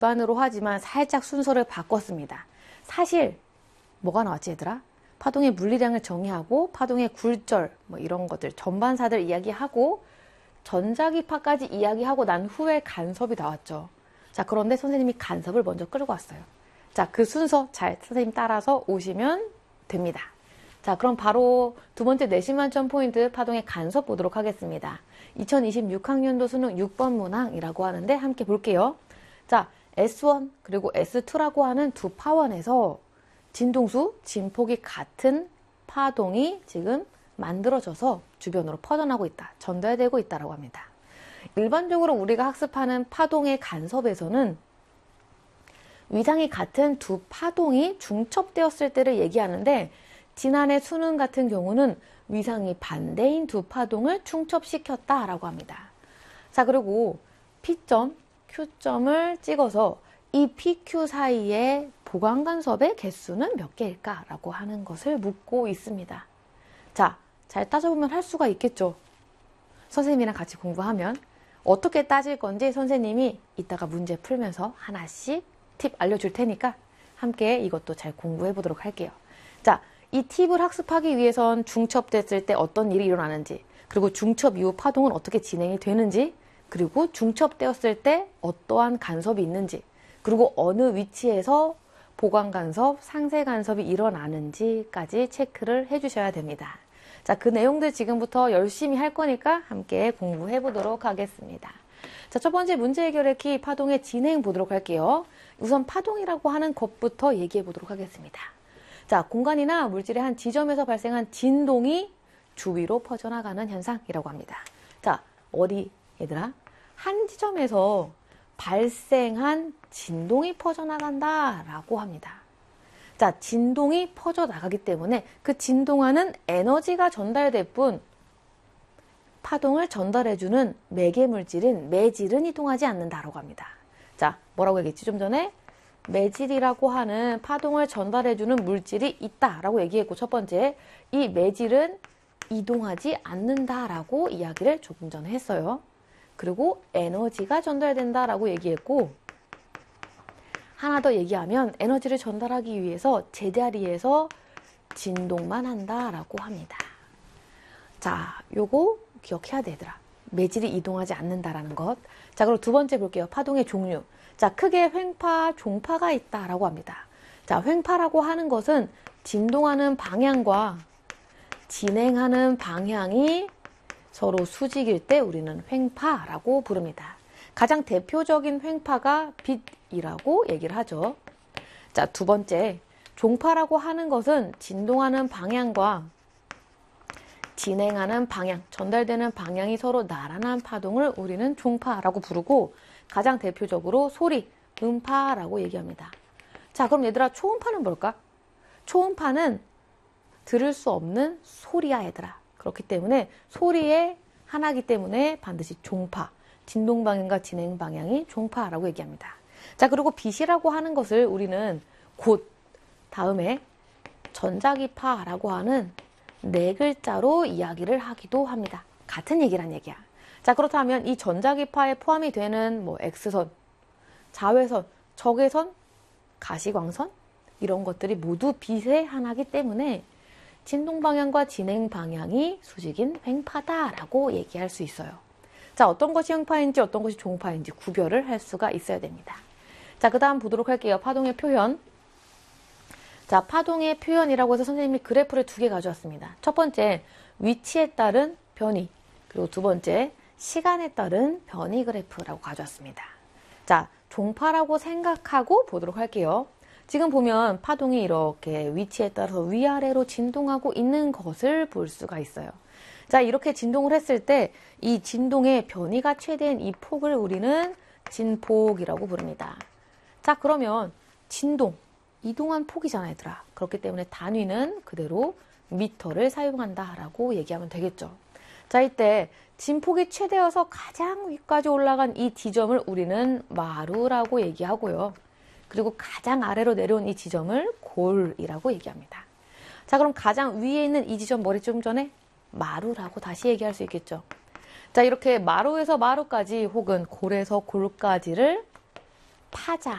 반으로 하지만 살짝 순서를 바꿨습니다. 사실 뭐가 나왔지 얘들아? 파동의 물리량을 정의하고 파동의 굴절 뭐 이런 것들 전반사들 이야기하고 전자기파까지 이야기하고 난 후에 간섭이 나왔죠. 자, 그런데 선생님이 간섭을 먼저 끌고 왔어요. 자, 그 순서 잘 선생님 따라서 오시면 됩니다. 자, 그럼 바로 두 번째 내신 만점 포인트 파동의 간섭 보도록 하겠습니다. 2026학년도 수능 6번 문항이라고 하는데 함께 볼게요. 자, S1 그리고 S2라고 하는 두 파원에서 진동수, 진폭이 같은 파동이 지금 만들어져서 주변으로 퍼져나고 있다, 전달되고 있다고 합니다. 일반적으로 우리가 학습하는 파동의 간섭에서는 위상이 같은 두 파동이 중첩되었을 때를 얘기하는데 지난해 수능 같은 경우는 위상이 반대인 두 파동을 중첩시켰다라고 합니다. 자, 그리고 P점, Q점을 찍어서 이 PQ 사이의 보강간섭의 개수는 몇 개일까라고 하는 것을 묻고 있습니다. 자, 잘 따져보면 할 수가 있겠죠. 선생님이랑 같이 공부하면 어떻게 따질 건지 선생님이 이따가 문제 풀면서 하나씩 팁 알려줄 테니까 함께 이것도 잘 공부해 보도록 할게요. 자, 이 팁을 학습하기 위해선 중첩됐을 때 어떤 일이 일어나는지, 그리고 중첩 이후 파동은 어떻게 진행이 되는지, 그리고 중첩되었을 때 어떠한 간섭이 있는지, 그리고 어느 위치에서 보강간섭, 상쇄간섭이 일어나는지까지 체크를 해주셔야 됩니다. 자, 그 내용들 지금부터 열심히 할 거니까 함께 공부해 보도록 하겠습니다. 자, 첫 번째 문제 해결의 키 파동의 진행 보도록 할게요. 우선 파동이라고 하는 것부터 얘기해 보도록 하겠습니다. 자, 공간이나 물질의 한 지점에서 발생한 진동이 주위로 퍼져나가는 현상이라고 합니다. 자, 어디 얘들아? 한 지점에서 발생한 진동이 퍼져나간다라고 합니다. 자, 진동이 퍼져나가기 때문에 그 진동하는 에너지가 전달될 뿐 파동을 전달해주는 매개 물질인 매질은 이동하지 않는다라고 합니다. 자, 뭐라고 얘기했지 좀 전에? 매질이라고 하는 파동을 전달해주는 물질이 있다라고 얘기했고, 첫 번째, 이 매질은 이동하지 않는다라고 이야기를 조금 전에 했어요. 그리고 에너지가 전달된다라고 얘기했고, 하나 더 얘기하면 에너지를 전달하기 위해서 제자리에서 진동만 한다라고 합니다. 자, 요거 기억해야 되더라. 매질이 이동하지 않는다라는 것. 자, 그럼 두 번째 볼게요. 파동의 종류. 자, 크게 횡파, 종파가 있다라고 합니다. 자, 횡파라고 하는 것은 진동하는 방향과 진행하는 방향이 서로 수직일 때 우리는 횡파라고 부릅니다. 가장 대표적인 횡파가 빛이라고 얘기를 하죠. 자, 두 번째, 종파라고 하는 것은 진동하는 방향과 진행하는 방향, 전달되는 방향이 서로 나란한 파동을 우리는 종파라고 부르고, 가장 대표적으로 소리, 음파라고 얘기합니다. 자, 그럼 얘들아, 초음파는 뭘까? 초음파는 들을 수 없는 소리야, 얘들아. 그렇기 때문에 소리의 하나이기 때문에 반드시 종파, 진동 방향과 진행 방향이 종파라고 얘기합니다. 자, 그리고 빛이라고 하는 것을 우리는 곧 다음에 전자기파라고 하는 네 글자로 이야기를 하기도 합니다. 같은 얘기란 얘기야. 자, 그렇다면 이 전자기파에 포함이 되는 뭐 X선, 자외선, 적외선, 가시광선 이런 것들이 모두 빛의 하나이기 때문에 진동 방향과 진행 방향이 수직인 횡파다라고 얘기할 수 있어요. 자, 어떤 것이 횡파인지 어떤 것이 종파인지 구별을 할 수가 있어야 됩니다. 자, 그 다음 보도록 할게요. 파동의 표현. 자, 파동의 표현이라고 해서 선생님이 그래프를 두 개 가져왔습니다. 첫 번째, 위치에 따른 변이. 그리고 두 번째, 시간에 따른 변이 그래프라고 가져왔습니다. 자, 종파라고 생각하고 보도록 할게요. 지금 보면 파동이 이렇게 위치에 따라서 위아래로 진동하고 있는 것을 볼 수가 있어요. 자, 이렇게 진동을 했을 때 이 진동의 변이가 최대인 이 폭을 우리는 진폭이라고 부릅니다. 자, 그러면 진동, 이동한 폭이잖아, 얘들아. 그렇기 때문에 단위는 그대로 미터를 사용한다라고 얘기하면 되겠죠. 자, 이때 진폭이 최대여서 가장 위까지 올라간 이 지점을 우리는 마루라고 얘기하고요. 그리고 가장 아래로 내려온 이 지점을 골이라고 얘기합니다. 자, 그럼 가장 위에 있는 이 지점 머리 좀 전에 마루라고 다시 얘기할 수 있겠죠. 자, 이렇게 마루에서 마루까지 혹은 골에서 골까지를 파장